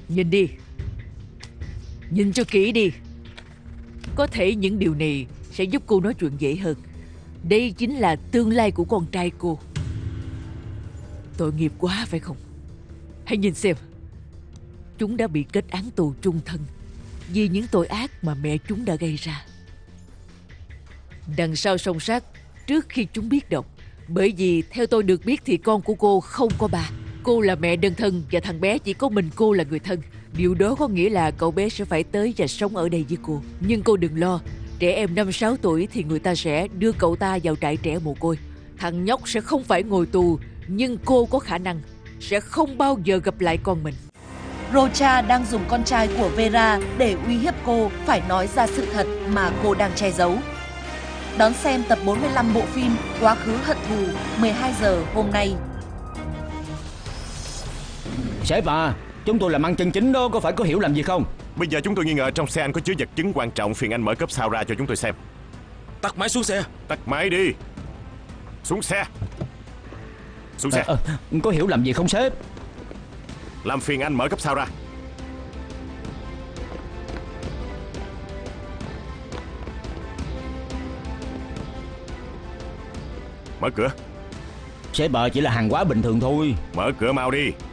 Nhìn đi, nhìn cho kỹ đi. Có thể những điều này sẽ giúp cô nói chuyện dễ hơn. Đây chính là tương lai của con trai cô. Tội nghiệp quá phải không? Hãy nhìn xem, chúng đã bị kết án tù chung thân vì những tội ác mà mẹ chúng đã gây ra. Đằng sau song sát trước khi chúng biết đọc. Bởi vì theo tôi được biết thì con của cô không có ba. Cô là mẹ đơn thân và thằng bé chỉ có mình cô là người thân. Điều đó có nghĩa là cậu bé sẽ phải tới và sống ở đây với cô. Nhưng cô đừng lo, trẻ em 5-6 tuổi thì người ta sẽ đưa cậu ta vào trại trẻ mồ côi. Thằng nhóc sẽ không phải ngồi tù, nhưng cô có khả năng sẽ không bao giờ gặp lại con mình. Rocha đang dùng con trai của Vera để uy hiếp cô phải nói ra sự thật mà cô đang che giấu. Đón xem tập 45 bộ phim Quá khứ hận thù 12 giờ hôm nay. Sếp à, chúng tôi làm ăn chân chính đó, có phải có hiểu lầm gì không? Bây giờ chúng tôi nghi ngờ trong xe anh có chứa vật chứng quan trọng, phiền anh mở cốp sau ra cho chúng tôi xem. Tắt máy xuống xe. Tắt máy đi. Xuống xe. Xuống xe. Có hiểu lầm gì không sếp? Làm phiền anh mở cốp sau ra. Mở cửa. Sếp à, chỉ là hàng hóa bình thường thôi. Mở cửa mau đi.